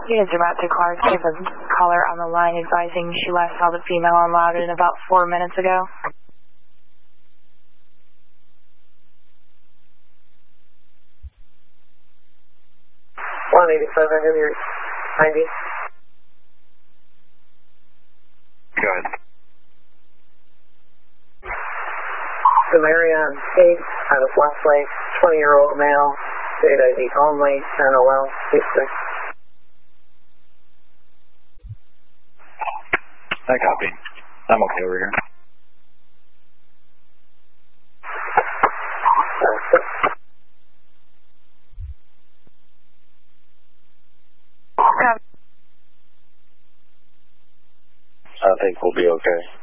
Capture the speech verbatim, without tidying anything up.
Units are about to Clark. We have a caller on the line advising she last saw the female on Loudon about four minutes ago. one eighty-seven, you're ninety. Go ahead. The Marion State out of Westlake, twenty-year-old male, state I D only, N O L, six six. I copy. I'm okay over here. I think we'll be okay.